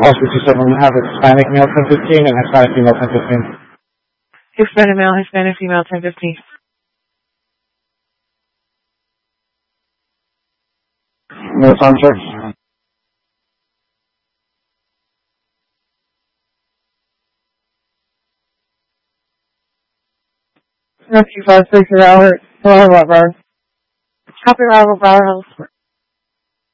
Also, just so we have Hispanic male 1015 and Hispanic female 1015. Hispanic male, Hispanic female 1015. No time, sir. Rescue 560 Robert. Hello, Robert. Copy Robert Bravo.